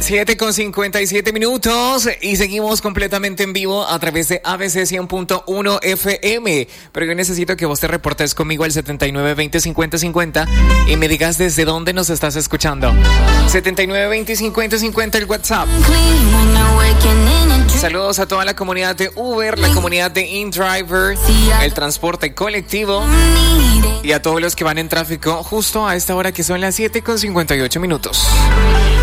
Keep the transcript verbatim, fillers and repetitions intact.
siete con cincuenta y siete minutos y seguimos completamente en vivo a través de A B C cien punto uno F M. Pero yo necesito que vos te reportes conmigo al setenta y nueve veinte cincuenta cincuenta y me digas desde dónde nos estás escuchando. setenta y nueve veinte cincuenta cincuenta el WhatsApp. Saludos a toda la comunidad de Uber, la comunidad de InDriver, el transporte colectivo y a todos los que van en tráfico justo a esta hora que son las siete con cincuenta y ocho minutos.